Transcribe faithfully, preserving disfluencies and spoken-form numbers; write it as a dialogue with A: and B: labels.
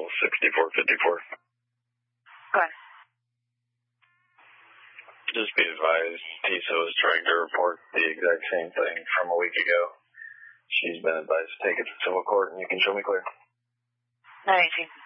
A: sixty-four fifty-four.
B: Go ahead.
A: Just be advised, T I S O is trying to report the exact same thing from a week ago. She's been advised to take it to civil court, and you can show me clear.
B: nine eighteen.